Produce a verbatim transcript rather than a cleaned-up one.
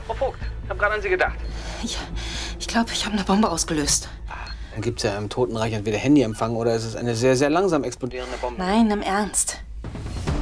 Frau Vogt, ich habe gerade an Sie gedacht. Ja, ich glaube, ich habe eine Bombe ausgelöst. Dann gibt es ja im Totenreich entweder Handyempfang oder es ist eine sehr, sehr langsam explodierende Bombe. Nein, im Ernst.